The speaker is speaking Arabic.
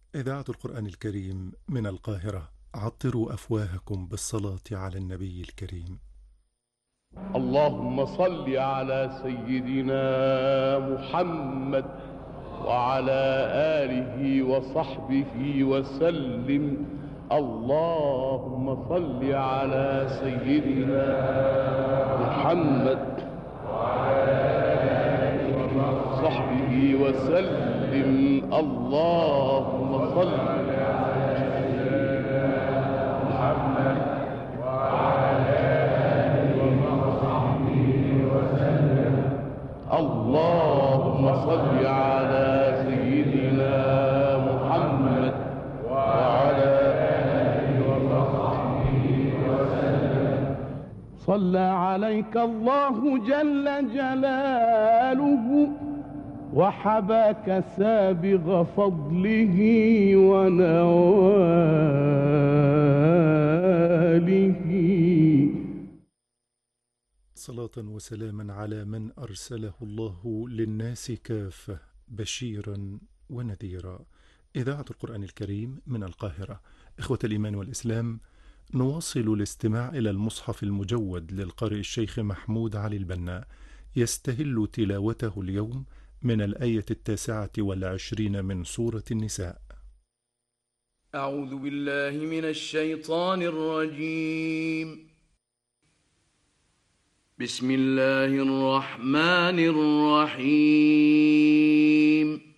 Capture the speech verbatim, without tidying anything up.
إذاعة القرآن الكريم من القاهرة، عطروا أفواهكم بالصلاة على النبي الكريم. اللهم صل على سيدنا محمد وعلى آله وصحبه وسلم. اللهم صل على سيدنا محمد وعلى آله وصحبه وسلم. اللهم صل على سيدنا محمد وعلى آله وصحبه وسلم. اللهم صل على سيدنا محمد وعلى آله وصحبه وسلم. صلى عليك الله جل جلاله وحباك سابغ فضله ونواله. صلاة وسلاما على من أرسله الله للناس كافة بشيرا ونذيرا. إذاعة القرآن الكريم من القاهرة. إخوة الإيمان والإسلام، نواصل الاستماع إلى المصحف المجود للقارئ الشيخ محمود علي البنا، يستهل تلاوته اليوم من الآية التاسعة والعشرين من سورة النساء. أعوذ بالله من الشيطان الرجيم. بسم الله الرحمن الرحيم.